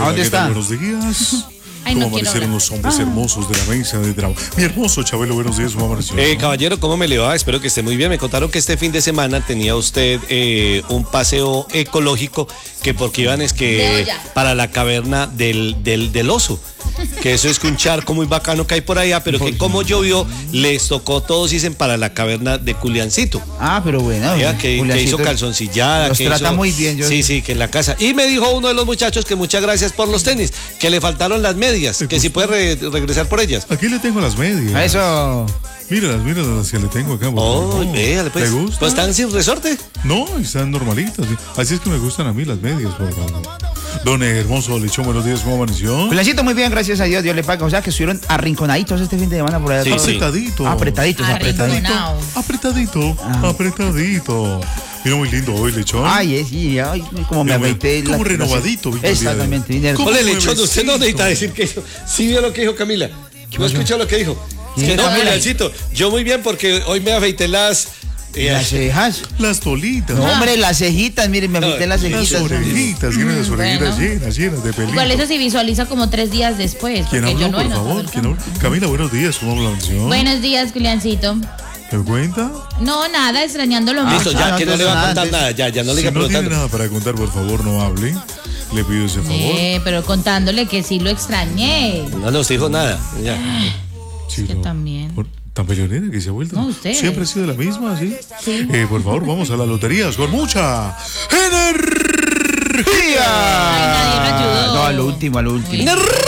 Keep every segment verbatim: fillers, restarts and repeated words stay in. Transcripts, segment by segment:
¿A dónde está? Buenos días. Ay, ¿Cómo no quiero amanecieron hablar. los hombres hermosos de la mesa de trabajo? Mi hermoso Chabelo, buenos días, ¿cómo amaneció? Eh, caballero, ¿cómo me le va? Espero que esté muy bien. Me contaron que este fin de semana tenía usted eh, un paseo ecológico, que porque iban es De que olla. para la caverna del, del, del oso. Que eso es que un charco muy bacano que hay por allá, pero que como llovió, les tocó, todos dicen, para la caverna de Culiancito. Ah, pero bueno. Ya, que, que Juliancito hizo calzoncillada. los que trata hizo- muy bien, yo- Sí, sí, que en la casa. Y me dijo uno de los muchachos que muchas gracias por los tenis, que le faltaron las medias, que si puede re- regresar por ellas. Aquí le tengo las medias. A eso. Míralas, míralas, que le tengo acá. por Oh, favor. véale, pues. ¿Te gusta? Pues están sin resorte. No, están normalitas. sí. Así es que me gustan a mí las medias, por favor. Don hermoso Lechón, buenos días, ¿cómo amaneció? Juliancito, muy bien, gracias a Dios. Dios le paga. O sea, que estuvieron arrinconaditos este fin de semana por allá. Sí, todos. sí. Apretadito. Apretaditos, apretaditos. Arrinconado. Apretadito, Ah. apretadito. Mira, muy lindo hoy, Lechón. Ay, es, sí, ay, como me Mira, muy- afeité. como renovadito, vino el día de hoy. Exactamente. vine- ¿Cómo? Ole, Lechón, nuevecito. usted no necesita decir que eso. Sí vio lo que dijo Camila. ¿No escuchó lo que dijo? ¿Qué Que dijo no, Camila? Juliancito, yo muy bien porque hoy me afeité las... eh, Las cejas. Las tolitas. No, hombre, las cejitas, miren, me afeité las Las cejitas. orejitas, tienen las orejitas bueno. llenas, llenas de pelito. Igual eso se visualiza como tres días después. ¿Quién Porque habló, yo no he por notado favor? el ¿Quién cambio. habló? Camila, buenos días, ¿cómo amaneció? Buenos días, Juliancito. ¿Me cuenta? No, nada, extrañándolo Listo, mucho. ya no, que no entonces le va a nada, contar entonces- nada, ya, ya no le Si diga no tiene preguntando. nada para contar, por favor, no hable. Le pido ese favor. Eh, pero contándole que sí lo extrañé. No nos dijo nada. Ya. Sí, que no. también. Por- tan peleonera que se ha vuelto. No, usted. Siempre ha sido la misma, ¿sí? Sí. Eh, por favor, vamos a las loterías con mucha energía. Ay, nadie me ayudó. No, a lo último, a lo último.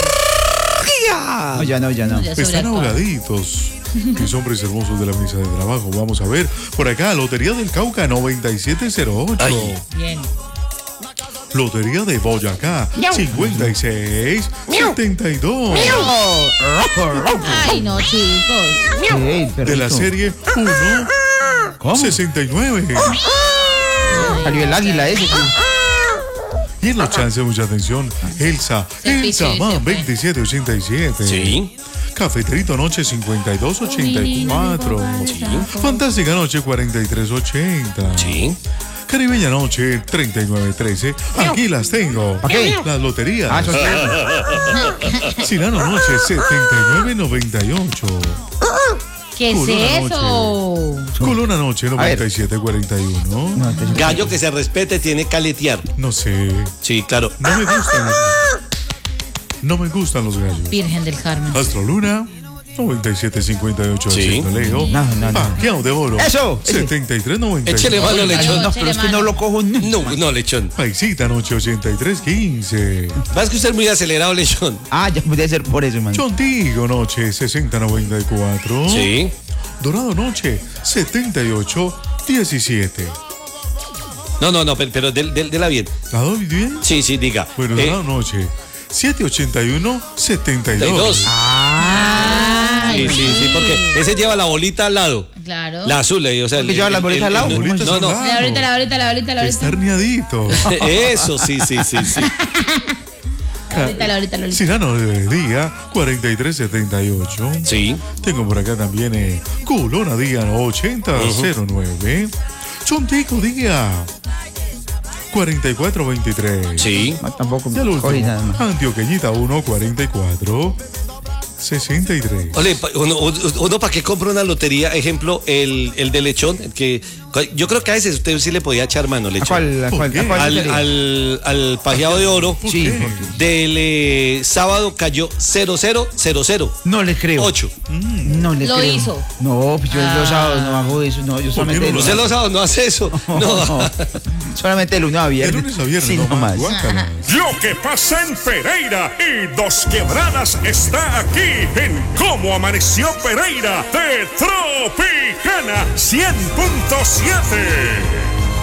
No, ya no, ya no. Ya Están sobreactuado. ahogaditos. Mis hombres hermosos de la mesa de trabajo. Vamos a ver por acá, Lotería del Cauca noventa y siete cero ocho. Ay. Bien. Lotería de Boyacá cincuenta y seis setenta y dos. Ay, no, chicos. Ey, De la perrito. serie uno ¿Cómo? sesenta y nueve. Salió el águila ese. Y en los chances, mucha atención, Elsa, Se Elsa pichó, Man se fue. veintisiete ochenta y siete. Sí. Cafeterito Noche cincuenta y dos ochenta y cuatro. Sí. Fantástica Noche cuarenta y tres ochenta. Sí. Caribeña Noche treinta y nueve trece. Aquí las tengo. ¿Pa' qué? Las loterías. Ah, eso sí. Cirano Noche setenta y nueve noventa y ocho. ¿Qué es Corona eso? Colona Noche noventa y siete cuarenta y uno. No, entonces- Gallo que se respete tiene caletear. No sé. Sí, claro. No me gustan los No me gustan los gallos. Virgen del Carmen. Astro Luna noventa y siete cincuenta y ocho. Sí. Haciendo Leo. No, no, no. Paqueado de oro. Eso, ese. setenta y tres noventa y Échele nueve. mano, Lechón. No, pero es que no lo cojo nunca. No, no, Lechón. Paisita Noche ochenta y tres quince. Vas que usted es muy acelerado, Lechón. Ah, ya puede ser por eso, man. Chontigo Noche sesenta noventa y cuatro. Sí. Dorado Noche setenta y ocho diecisiete. No, no, no, pero, pero del, del, de la bien. ¿La doy bien? Sí, sí, diga. Bueno, Eh, Dorado Noche siete ochenta y uno setenta y treinta y dos. dos. Sí, Ay, sí, sí, porque ese lleva la bolita al lado. Claro. La azul, eh, o sea. ¿Por qué lleva la bolita al lado? no, Bolitas no, al no. lado. La bolita, la bolita, la bolita, la Está bolita. herniadito. Eso, sí, sí, sí, sí. La bolita, la bolita, la bolita. Cirano de día cuarenta y tres setenta y ocho. Sí. Tengo por acá también eh, Culona Día ochenta cero nueve. Chontico Día cuarenta y cuatro veintitrés. Sí. No, tampoco Y al me cogí nada último, más. Antioqueñita uno cuarenta y cuatro sesenta y tres. Ole, pa- uno, uno para qué compra una lotería, ejemplo, el, el de lechón, el que yo creo que a veces usted sí le podía echar mano, ¿A lechón. cuál? ¿A ¿Por cuál? qué? ¿A cuál Al, lotería? al, al pajeado de oro ¿Por Sí, qué? porque- del eh, sábado cayó cero cero cero cero No le creo. ocho. No le Lo creo. hizo. No, pues yo Ah. los sábados no hago eso. No, yo solamente. no lo Usted los sábados no hace eso. No. No, solamente de lunes a De viernes. lunes a viernes, Sí, no no más. más. Guácala. Lo que pasa en Pereira y Dos Quebradas está aquí en Cómo Amaneció Pereira de Tropicana cien punto siete.